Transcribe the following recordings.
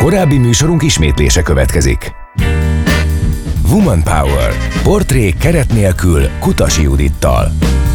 Korábbi műsorunk ismétlése következik. Woman Power. Portrék keret nélkül Kutasi Judittal.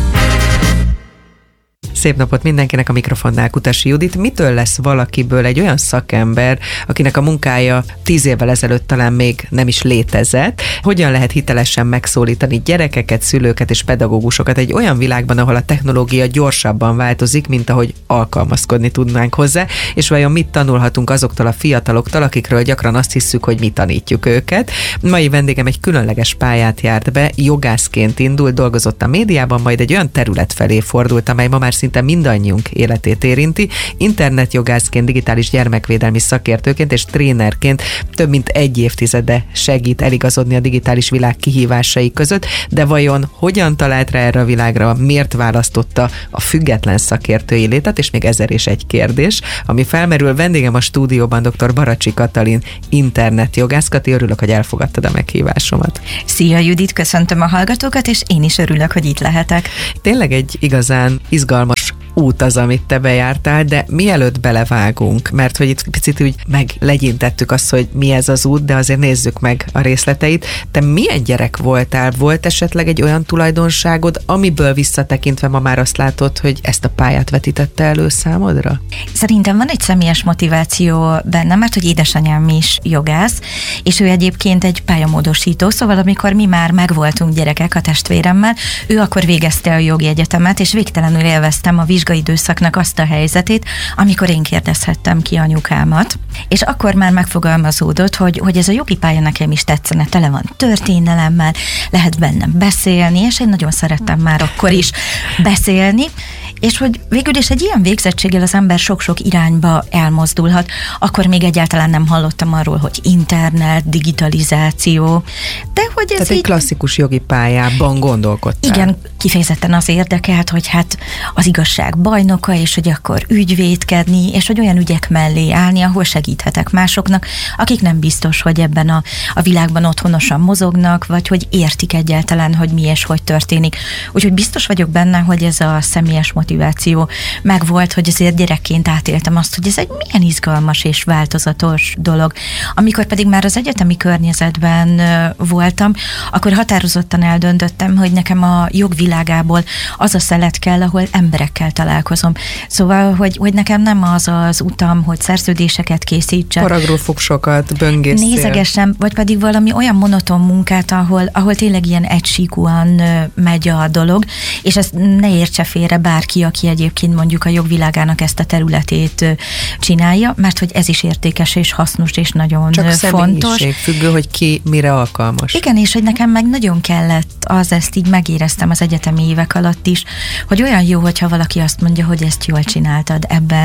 Szép napot mindenkinek, a mikrofonnál Kutasi Judit. Mitől lesz valakiből egy olyan szakember, akinek a munkája 10 évvel ezelőtt talán még nem is létezett? Hogyan lehet hitelesen megszólítani gyerekeket, szülőket és pedagógusokat egy olyan világban, ahol a technológia gyorsabban változik, mint ahogy alkalmazkodni tudnánk hozzá, és vajon mit tanulhatunk azoktól a fiataloktól, akikről gyakran azt hisszük, hogy mi tanítjuk őket? Mai vendégem egy különleges pályát járt be, jogászként indult, dolgozott a médiában, majd egy olyan terület felé fordult, amely ma már szinte mindannyiunk életét érinti. Internetjogászként, digitális gyermekvédelmi szakértőként és trénerként több mint 1 évtizede segít eligazodni a digitális világ kihívásai között, de vajon hogyan talált rá erre a világra, miért választotta a független szakértői létet, és még 1001 kérdés, ami felmerül. Vendégem a stúdióban dr. Baracsi Katalin, internetjogász. Kati, örülök, hogy elfogadtad a meghívásomat. Szia Judit, köszöntöm a hallgatókat, és én is örülök, hogy itt lehetek. Tényleg egy igazán izgalmas út az, amit te bejártál, de mielőtt belevágunk, mert hogy itt picit úgy meglegyintettük azt, hogy mi ez az út, de azért nézzük meg a részleteit. Te milyen gyerek voltál? Volt esetleg egy olyan tulajdonságod, amiből visszatekintve ma már azt látod, hogy ezt a pályát vetítette elő számodra? Szerintem van egy személyes motiváció bennem, mert hogy édesanyám is jogász, és ő egyébként egy pályamódosító, szóval amikor mi már megvoltunk gyerekek a testvéremmel, ő akkor végezte a jogi egyetemet, és végtelenül élveztem a vizsgaidőszaknak azt a helyzetét, amikor én kérdezhettem ki anyukámat, és akkor már megfogalmazódott, hogy ez a jogi pálya nekem is tetszene, tele van történelemmel, lehet bennem beszélni, és én nagyon szerettem már akkor is beszélni, és hogy végül is egy ilyen végzettséggel az ember sok-sok irányba elmozdulhat. Akkor még egyáltalán nem hallottam arról, hogy internet, digitalizáció, de hogy ez tehát így... egy klasszikus jogi pályában gondolkodtál. Igen, kifejezetten az érdekelt, hogy hát az igazság bajnoka, és hogy akkor ügyvédkedni, és hogy olyan ügyek mellé állni, ahol segíthetek másoknak, akik nem biztos, hogy ebben a világban otthonosan mozognak, vagy hogy értik egyáltalán, hogy mi és hogy történik. Úgyhogy biztos vagyok benne, hogy ez a személyes motiváció megvolt, hogy azért gyerekként átéltem azt, hogy ez egy milyen izgalmas és változatos dolog. Amikor pedig már az egyetemi környezetben voltam, akkor határozottan eldöntöttem, hogy nekem a jogvilágából az a szelet kell, ahol emberekkel találkozom. Szóval, hogy nekem nem az az utam, hogy szerződéseket készítsek. Paragrafusokat böngészél. Nézegessem, vagy pedig valami olyan monoton munkát, ahol tényleg ilyen egysíkúan megy a dolog, és ezt ne értse félre bárki, aki egyébként mondjuk a jogvilágának ezt a területét csinálja, mert hogy ez is értékes és hasznos és nagyon csak fontos. Csak függő, hogy ki mire alkalmas. Igen, és hogy nekem meg nagyon kellett ezt így megéreztem az egyetemi évek alatt is, hogy olyan jó, hogyha valaki azt mondja, hogy ezt jól csináltad,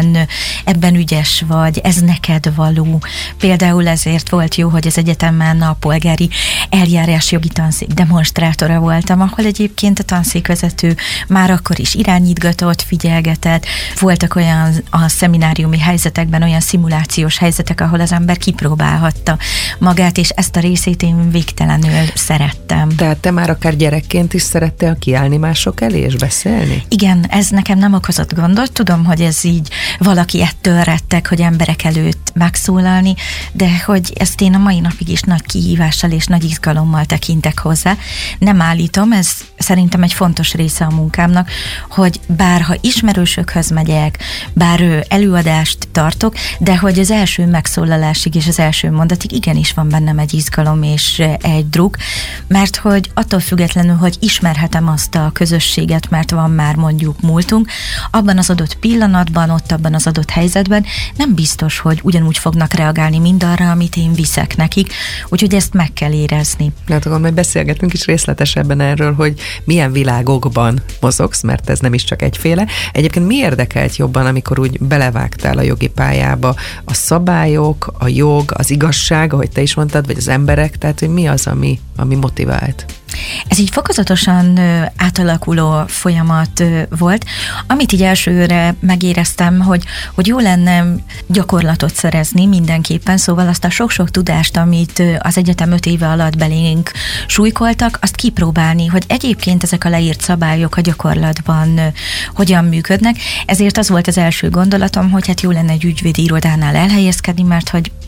ebben ügyes vagy, ez neked való. Például ezért volt jó, hogy az egyetemen a polgári eljárásjogi tanszék demonstrátora voltam, ahol egyébként a tanszékvezető már akkor is irányítgatott, figyelgetett. Voltak olyan a szemináriumi helyzetekben olyan szimulációs helyzetek, ahol az ember kipróbálhatta magát, és ezt a részét én végtelenül szerettem. Tehát te már akár gyerekként is szerettél kiállni mások elé és beszélni? Igen, ez nekem nem okozott gondot. Tudom, hogy ez így valaki ettől retteg, hogy emberek előtt megszólalni, de hogy ezt én a mai napig is nagy kihívással és nagy izgalommal tekintek hozzá. Nem állítom, ez szerintem egy fontos része a munkámnak, hogy bárha ismerősökhöz megyek, bár előadást tartok, de hogy az első megszólalásig és az első mondatig igenis van bennem egy izgalom és egy druk, mert hogy attól függetlenül, hogy ismerhetem azt a közösséget, mert van már mondjuk múltunk, abban az adott pillanatban, ott abban az adott helyzetben nem biztos, hogy ugyanúgy fognak reagálni mindarra, amit én viszek nekik, úgyhogy ezt meg kell érezni. Hát akkor majd beszélgetünk is részletesebben erről, hogy milyen világokban mozogsz, mert ez nem is csak egyféle. Egyébként mi érdekelt jobban, amikor úgy belevágtál a jogi pályába? A szabályok, a jog, az igazság, ahogy te is mondtad, vagy az emberek, tehát hogy mi az, ami motivált? Ez így fokozatosan átalakuló folyamat volt, amit így elsőre megéreztem, hogy jó lenne gyakorlatot szerezni mindenképpen, szóval azt a sok-sok tudást, amit az egyetem 5 éve alatt belénk súlykoltak, azt kipróbálni, hogy egyébként ezek a leírt szabályok a gyakorlatban hogyan működnek. Ezért az volt az első gondolatom, hogy hát jó lenne egy ügyvédi irodánál elhelyezkedni, mert hogy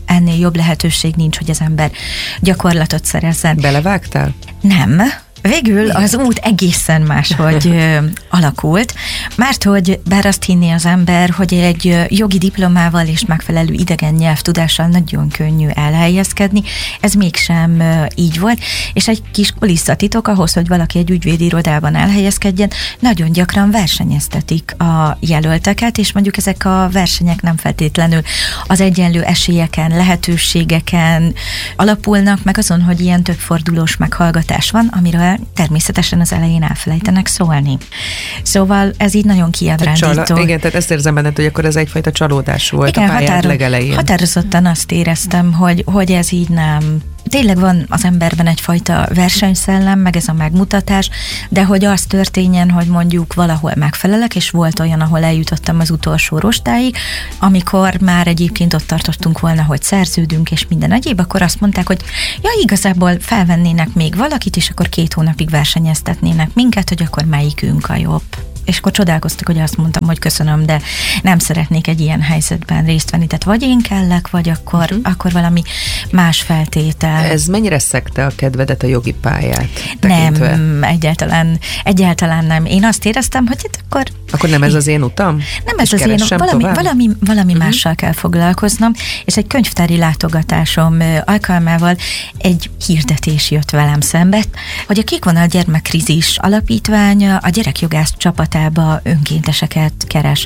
ennél jobb lehetőség nincs, hogy az ember gyakorlatot szerezzen. Belevágtál? Nem. Végül az út egészen máshogy alakult, mert hogy bár azt hinné az ember, hogy egy jogi diplomával és megfelelő idegen nyelvtudással nagyon könnyű elhelyezkedni, ez mégsem így volt, és egy kis kulisszatitok ahhoz, hogy valaki egy ügyvédirodában elhelyezkedjen, nagyon gyakran versenyeztetik a jelölteket, és mondjuk ezek a versenyek nem feltétlenül az egyenlő esélyeken, lehetőségeken alapulnak, meg azon, hogy ilyen többfordulós meghallgatás van, amiről természetesen az elején elfelejtenek szólni. Szóval ez így nagyon kiábrándító. Igen, tehát ezt érzem benned, hogy akkor ez egyfajta csalódás volt. Igen, a pályád legelején. Határozottan azt éreztem, hogy ez így nem. Tényleg van az emberben egyfajta versenyszellem, meg ez a megmutatás, de hogy az történjen, hogy mondjuk valahol megfelelek, és volt olyan, ahol eljutottam az utolsó rostáig, amikor már egyébként ott tartottunk volna, hogy szerződünk, és minden egyéb, akkor azt mondták, hogy ja, igazából felvennének még valakit, és akkor 2 hónapig versenyeztetnének minket, hogy akkor melyikünk a jobb. És akkor csodálkoztak, hogy azt mondtam, hogy köszönöm, de nem szeretnék egy ilyen helyzetben részt venni. Tehát vagy én kellek, vagy akkor valami más feltétel. Ez mennyire szegte a kedvedet a jogi pályát tekintve? Nem, egyáltalán nem. Én azt éreztem, hogy hát akkor nem ez az én utam? Nem ez az én utam. Valami mással kell foglalkoznom, és egy könyvtári látogatásom alkalmával egy hirdetés jött velem szembe, hogy a Kékvonal Gyermekkrízis Alapítvány a gyerekjogász csapatába önkénteseket keres.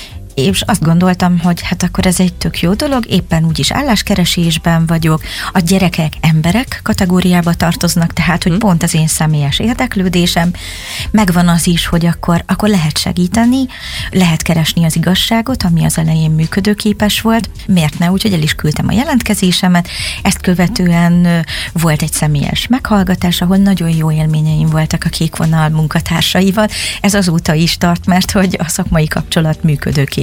És azt gondoltam, hogy hát akkor ez egy tök jó dolog, éppen úgyis álláskeresésben vagyok, a gyerekek emberek kategóriába tartoznak, tehát hogy pont az én személyes érdeklődésem, megvan az is, hogy akkor lehet segíteni, lehet keresni az igazságot, ami az elején működőképes volt, miért ne, úgyhogy el is küldtem a jelentkezésemet, ezt követően volt egy személyes meghallgatás, ahol nagyon jó élményeim voltak a Kékvonal munkatársaival, ez azóta is tart, mert hogy a szakmai kapcsolat működőképes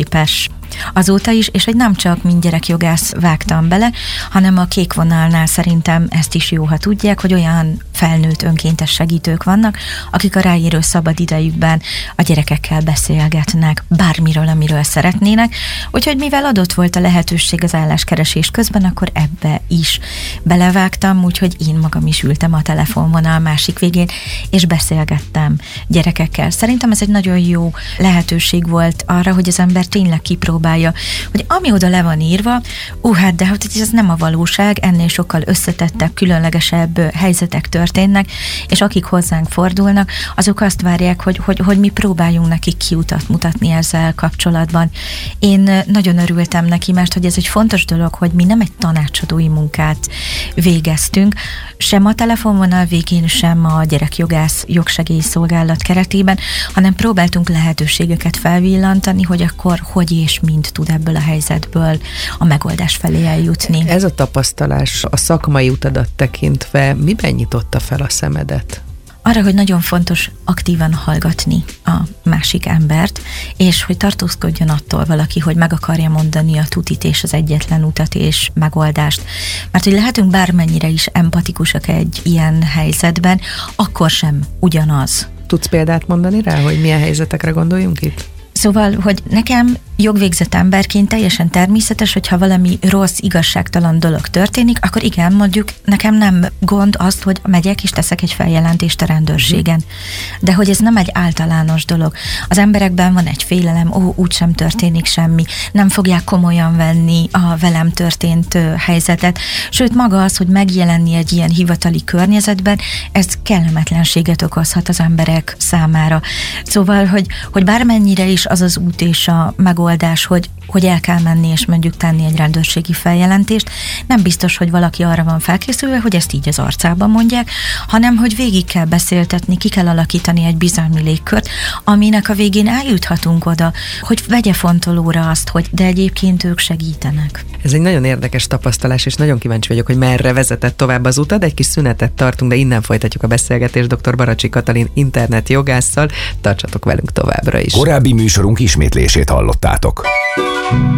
azóta is, és hogy nem csak mint gyerekjogász vágtam bele, hanem a Kékvonalnál szerintem ezt is jó, ha tudják, hogy olyan felnőtt önkéntes segítők vannak, akik a ráérő szabad idejükben a gyerekekkel beszélgetnek bármiről, amiről szeretnének, úgyhogy mivel adott volt a lehetőség az álláskeresés közben, akkor ebbe is belevágtam, úgyhogy én magam is ültem a telefonvonal másik végén, és beszélgettem gyerekekkel. Szerintem ez egy nagyon jó lehetőség volt arra, hogy az ember tényleg kipróbálja, hogy ami oda le van írva, hát de hogy ez nem a valóság, ennél sokkal összetettebb, különlegesebb helyzetek történnek, és akik hozzánk fordulnak, azok azt várják, hogy mi próbáljunk nekik kiutat mutatni ezzel kapcsolatban. Én nagyon örültem neki, mert hogy ez egy fontos dolog, hogy mi nem egy tanácsadói munkát végeztünk, sem a telefonvonal végén, sem a gyerekjogász jogsegélyszolgálat keretében, hanem próbáltunk lehetőségeket felvillantani, hogy akkor hogy és mind tud ebből a helyzetből a megoldás felé eljutni. Ez a tapasztalás a szakmai utadat tekintve miben nyitotta fel a szemedet? Arra, hogy nagyon fontos aktívan hallgatni a másik embert, és hogy tartózkodjon attól valaki, hogy meg akarja mondani a tutit és az egyetlen utat és megoldást. Mert hogy lehetünk bármennyire is empatikusak egy ilyen helyzetben, akkor sem ugyanaz. Tudsz példát mondani rá, hogy milyen helyzetekre gondoljunk itt? Szóval, hogy nekem jogvégzett emberként teljesen természetes, hogyha valami rossz, igazságtalan dolog történik, akkor igen, mondjuk nekem nem gond azt, hogy megyek és teszek egy feljelentést a rendőrségen. De hogy ez nem egy általános dolog. Az emberekben van egy félelem, úgysem történik semmi, nem fogják komolyan venni a velem történt helyzetet. Sőt, maga az, hogy megjelenni egy ilyen hivatali környezetben, ez kellemetlenséget okozhat az emberek számára. Szóval, hogy bármennyire is az az út és a megoldás, hogy el kell menni és mondjuk tenni egy rendőrségi feljelentést, nem biztos, hogy valaki arra van felkészülve, hogy ezt így az arcában mondják, hanem hogy végig kell beszéltetni, ki kell alakítani egy bizalmi légkört, aminek a végén eljuthatunk oda, hogy vegye fontolóra azt, hogy de egyébként ők segítenek. Ez egy nagyon érdekes tapasztalás, és nagyon kíváncsi vagyok, hogy merre vezetett tovább az utad. Egy kis szünetet tartunk, de innen folytatjuk a beszélgetést dr. Baracsi Katalin internetjogásszal. Tartsatok velünk továbbra is. Korábbi műsorunk ismétlését hallottátok.